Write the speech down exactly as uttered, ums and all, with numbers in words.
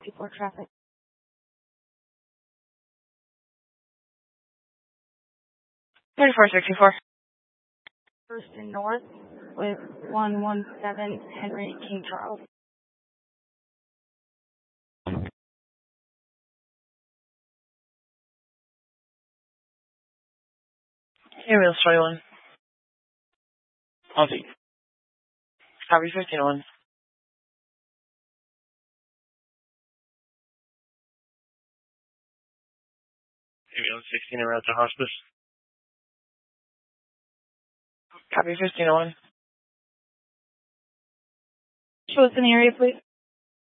Before traffic. thirty-four sixty-four. First and North with one one seven Henry King Charles. Hey, Wheels twenty-one. Aussie. Copy fifteen oh one. Ambulance sixteen en route to hospice. Copy fifteen oh one. Show us an area, please.